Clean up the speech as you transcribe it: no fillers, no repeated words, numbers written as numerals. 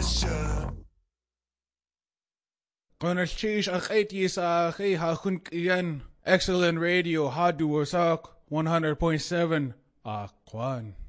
Konalchish akhaiti sa akhi hakun iyan. Excellent radio hadu wasak 100.7 Akwan.